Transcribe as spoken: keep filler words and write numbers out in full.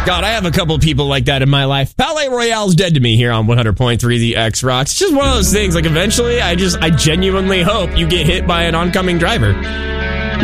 God, I have a couple of people like that in my life. Palais Royale's dead to me here on one hundred point three The X Rocks. It's just one of those things. Like, eventually, I just, I genuinely hope you get hit by an oncoming driver.